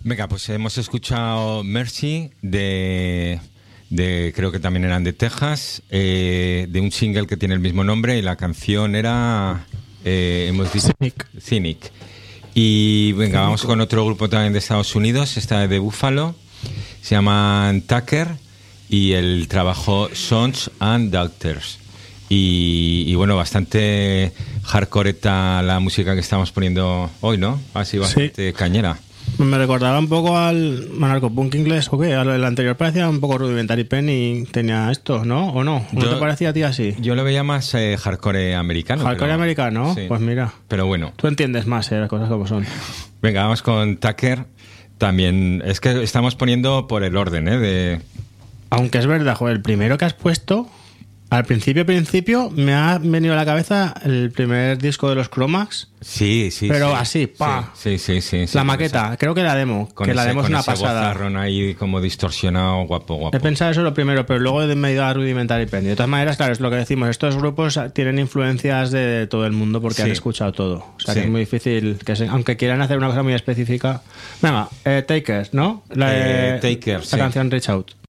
Venga, pues hemos escuchado Mercy de creo que también eran de Texas, de un single que tiene el mismo nombre y la canción era hemos dicho Cynic. Y venga, vamos con otro grupo también de Estados Unidos, esta de Buffalo, se llaman Tucker y el trabajo Sons and Daughters. Y bueno, bastante hardcoreta la música que estamos poniendo hoy, ¿no? Así bastante cañera. Me recordaba un poco al anarcopunk inglés, ¿o qué? El anterior parecía un poco Rudimentary Pen y tenía esto, ¿no? ¿O no? ¿No te parecía a ti así? Yo lo veía más hardcore americano. ¿Hardcore americano? Sí. Pues mira. Pero bueno. Tú entiendes más, las cosas como son. Venga, vamos con Tucker. También, es que estamos poniendo por el orden, de... Aunque es verdad, joder, el primero que has puesto... Al principio me ha venido a la cabeza el primer disco de los Chromax. Sí. Pero así, ¡pa! Sí. La maqueta, creo que la demo. Que la demo es una pasada. Con ese ahí como distorsionado, guapo. He pensado eso lo primero, pero luego me he ido a Rudimentary Pen. De todas maneras, claro, es lo que decimos. Estos grupos tienen influencias de todo el mundo porque han escuchado todo. O sea, que es muy difícil, aunque quieran hacer una cosa muy específica. Venga, Takers, ¿no? Takers, la canción Reach Out.